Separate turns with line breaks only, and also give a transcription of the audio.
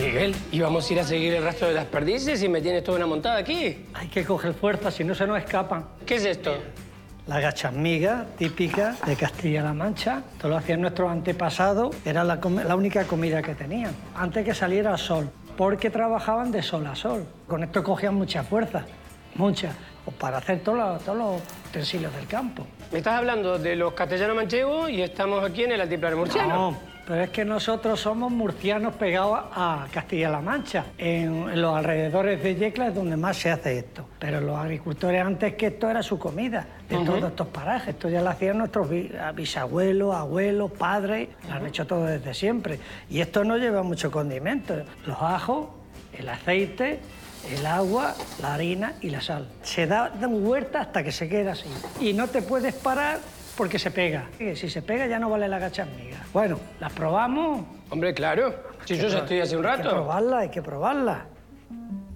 Miguel, ¿y vamos a ir a seguir el rastro de las perdices y me tienes toda una montada aquí?
Hay que coger fuerza, si no se nos escapan.
¿Qué es esto?
La gachamiga, típica de Castilla-La Mancha. Esto lo hacían nuestros antepasados. Era la única comida que tenían, antes que saliera el sol, porque trabajaban de sol a sol. Con esto cogían mucha fuerza, mucha, pues para hacer todos los utensilios del campo.
Me estás hablando de los castellanos manchegos y estamos aquí en el altiplano murciano.
No, pero es que nosotros somos murcianos pegados a Castilla-La Mancha. En los alrededores de Yecla es donde más se hace esto. Pero los agricultores, antes que esto era su comida, de todos estos parajes. Esto ya lo hacían nuestros bisabuelos, abuelos, padres, lo han hecho todo desde siempre. Y esto no lleva mucho condimento. Los ajos, el aceite, el agua, la harina y la sal. Se da vuelta hasta que se queda así. Y no te puedes parar porque se pega. Si se pega ya no vale la gachamiga. Bueno, ¿las probamos?
Hombre, claro. Si yo ya estoy hace un rato.
Hay que probarla.